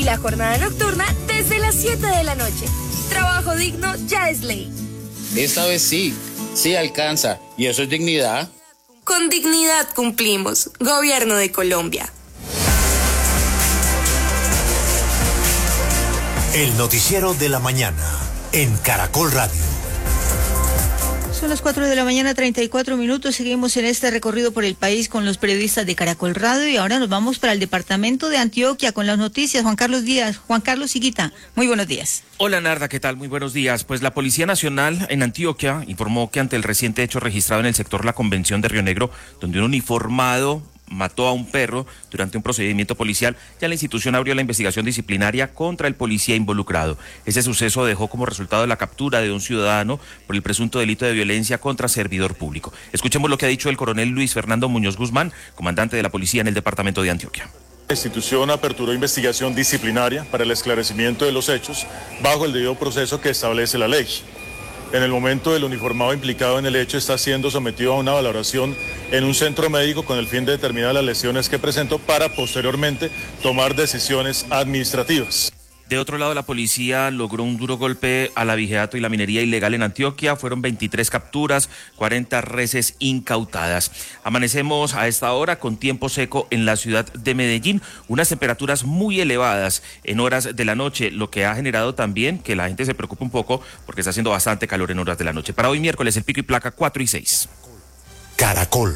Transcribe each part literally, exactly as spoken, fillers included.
la jornada nocturna desde las siete de la noche. Trabajo digno ya es ley. Esta vez sí, sí alcanza. ¿Y eso es dignidad? Con dignidad cumplimos. Gobierno de Colombia. El noticiero de la mañana en Caracol Radio. Son las cuatro de la mañana, treinta y cuatro minutos. Seguimos en este recorrido por el país con los periodistas de Caracol Radio y ahora nos vamos para el departamento de Antioquia con las noticias. Juan Carlos Díaz, Juan Carlos Higuita, muy buenos días. Hola Narda, ¿qué tal? Muy buenos días. Pues la Policía Nacional en Antioquia informó que ante el reciente hecho registrado en el sector La Convención de Río Negro, donde un uniformado mató a un perro durante un procedimiento policial, ya la institución abrió la investigación disciplinaria contra el policía involucrado. Ese suceso dejó como resultado la captura de un ciudadano por el presunto delito de violencia contra servidor público. Escuchemos lo que ha dicho el coronel Luis Fernando Muñoz Guzmán, comandante de la policía en el departamento de Antioquia. La institución aperturó investigación disciplinaria para el esclarecimiento de los hechos bajo el debido proceso que establece la ley. En el momento, el uniformado implicado en el hecho está siendo sometido a una valoración en un centro médico con el fin de determinar las lesiones que presentó para posteriormente tomar decisiones administrativas. De otro lado, la policía logró un duro golpe a la vigiato y la minería ilegal en Antioquia. Fueron veintitrés capturas, cuarenta reses incautadas. Amanecemos a esta hora con tiempo seco en la ciudad de Medellín, unas temperaturas muy elevadas en horas de la noche, lo que ha generado también que la gente se preocupe un poco porque está haciendo bastante calor en horas de la noche. Para hoy miércoles, el pico y placa cuatro y seis. Caracol.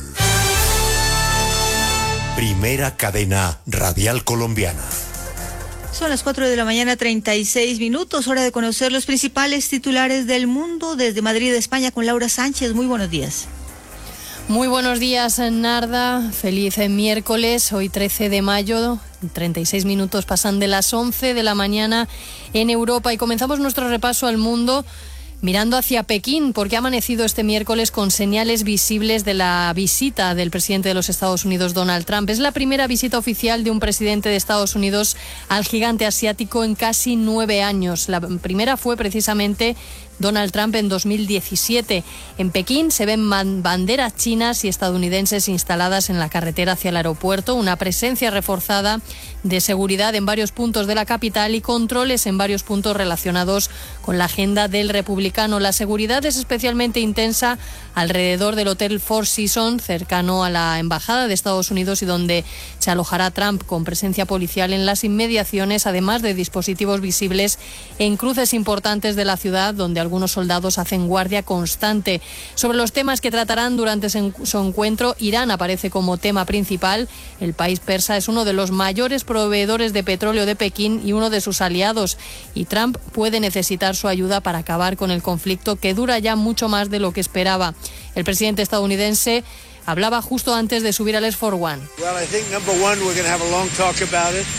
Primera cadena radial colombiana. Son las cuatro de la mañana, treinta y seis minutos, hora de conocer los principales titulares del mundo desde Madrid, España, con Laura Sánchez. Muy buenos días. Muy buenos días, Narda. Feliz miércoles, hoy trece de mayo, treinta y seis minutos pasan de las once de la mañana en Europa y comenzamos nuestro repaso al mundo mirando hacia Pekín, porque ha amanecido este miércoles con señales visibles de la visita del presidente de los Estados Unidos, Donald Trump. Es la primera visita oficial de un presidente de Estados Unidos al gigante asiático en casi nueve años. La primera fue precisamente Donald Trump en dos mil diecisiete. En Pekín se ven banderas chinas y estadounidenses instaladas en la carretera hacia el aeropuerto, una presencia reforzada de seguridad en varios puntos de la capital y controles en varios puntos relacionados con la agenda del republicano. La seguridad es especialmente intensa alrededor del Hotel Four Seasons, cercano a la Embajada de Estados Unidos y donde se alojará Trump, con presencia policial en las inmediaciones, además de dispositivos visibles en cruces importantes de la ciudad, donde algunos soldados hacen guardia constante. Sobre los temas que tratarán durante su encuentro, Irán aparece como tema principal. El país persa es uno de los mayores proveedores de petróleo de Pekín y uno de sus aliados, y Trump puede necesitar su ayuda para acabar con el conflicto, que dura ya mucho más de lo que esperaba. El presidente estadounidense hablaba justo antes de subir al Air Force One. Well, I think number one, we're going to have a long talk about it.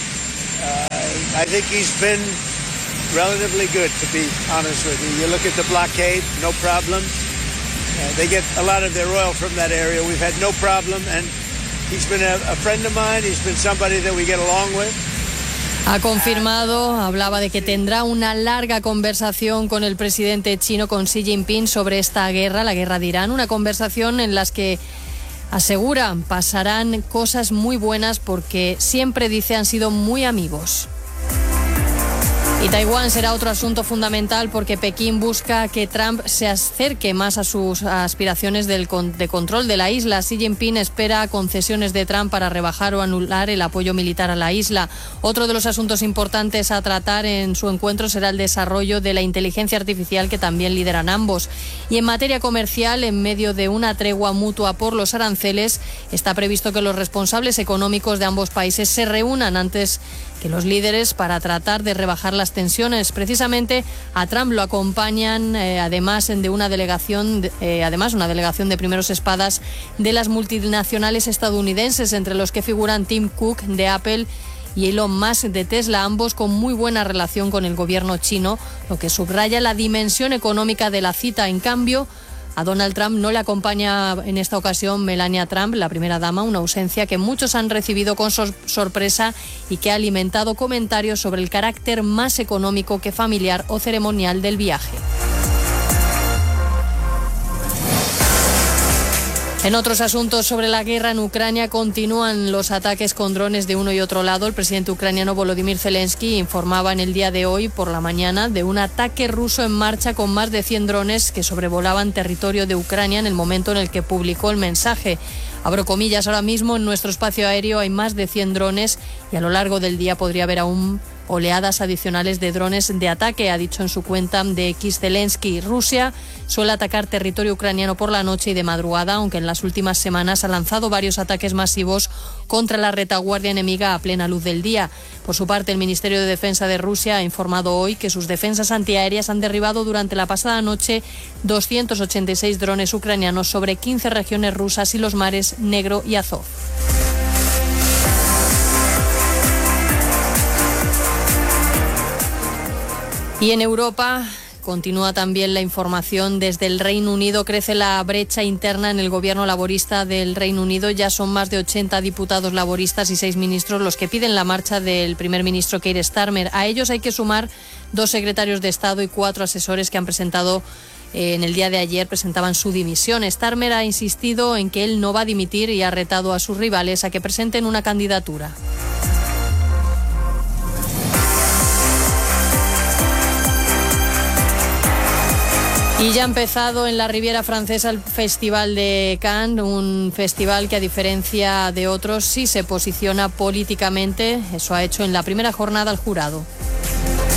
Uh, I think he's been relatively good, to be honest with you. You look at the blockade, no problem. Uh, they get a lot of their oil from that area. We've had no problem, and he's been a, a friend of mine. He's been somebody that we get along with. Ha confirmado, hablaba de que tendrá una larga conversación con el presidente chino, con Xi Jinping, sobre esta guerra, la guerra de Irán, una conversación en la que asegura pasarán cosas muy buenas porque siempre, dice, han sido muy amigos. Y Taiwán será otro asunto fundamental porque Pekín busca que Trump se acerque más a sus aspiraciones del con, de control de la isla. Xi Jinping espera concesiones de Trump para rebajar o anular el apoyo militar a la isla. Otro de los asuntos importantes a tratar en su encuentro será el desarrollo de la inteligencia artificial, que también lideran ambos. Y en materia comercial, en medio de una tregua mutua por los aranceles, está previsto que los responsables económicos de ambos países se reúnan antes que los líderes para tratar de rebajar las tensiones. Precisamente a Trump lo acompañan eh, además de una delegación, eh, además una delegación de primeros espadas de las multinacionales estadounidenses, entre los que figuran Tim Cook de Apple y Elon Musk de Tesla, ambos con muy buena relación con el gobierno chino, lo que subraya la dimensión económica de la cita. En cambio, a Donald Trump no le acompaña en esta ocasión Melania Trump, la primera dama, una ausencia que muchos han recibido con sor- sorpresa y que ha alimentado comentarios sobre el carácter más económico que familiar o ceremonial del viaje. En otros asuntos sobre la guerra en Ucrania, continúan los ataques con drones de uno y otro lado. El presidente ucraniano Volodymyr Zelensky informaba en el día de hoy por la mañana de un ataque ruso en marcha con más de cien drones que sobrevolaban territorio de Ucrania en el momento en el que publicó el mensaje. Abro comillas, ahora mismo en nuestro espacio aéreo hay más de cien drones y a lo largo del día podría haber aún oleadas adicionales de drones de ataque, ha dicho en su cuenta de X Zelensky. Rusia suele atacar territorio ucraniano por la noche y de madrugada, aunque en las últimas semanas ha lanzado varios ataques masivos contra la retaguardia enemiga a plena luz del día. Por su parte, el Ministerio de Defensa de Rusia ha informado hoy que sus defensas antiaéreas han derribado durante la pasada noche doscientos ochenta y seis drones ucranianos sobre quince regiones rusas y los mares Negro y Azov. Y en Europa continúa también la información. Desde el Reino Unido crece la brecha interna en el gobierno laborista del Reino Unido. Ya son más de ochenta diputados laboristas y seis ministros los que piden la marcha del primer ministro Keir Starmer. A ellos hay que sumar dos secretarios de Estado y cuatro asesores que han presentado eh, en el día de ayer, presentaban su dimisión. Starmer ha insistido en que él no va a dimitir y ha retado a sus rivales a que presenten una candidatura. Y ya ha empezado en la Riviera Francesa el Festival de Cannes, un festival que a diferencia de otros sí se posiciona políticamente. Eso ha hecho en la primera jornada el jurado.